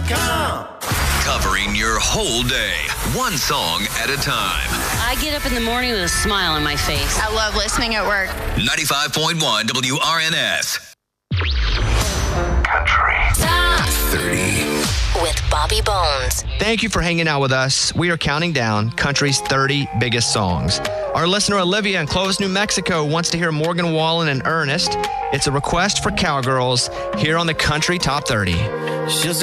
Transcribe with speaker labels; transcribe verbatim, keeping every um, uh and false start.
Speaker 1: com.
Speaker 2: Covering your whole day, one song at a time.
Speaker 3: I get up in the morning with a smile on my face.
Speaker 4: I love listening at work.
Speaker 2: ninety-five point one W R N S.
Speaker 5: Country
Speaker 4: Top
Speaker 5: thirty.
Speaker 6: With Bobby Bones.
Speaker 7: Thank you for hanging out with us. We are counting down country's thirty biggest songs. Our listener Olivia in Clovis, New Mexico wants to hear Morgan Wallen and Ernest. It's a request for Cowgirls here on the Country Top thirty.
Speaker 1: She's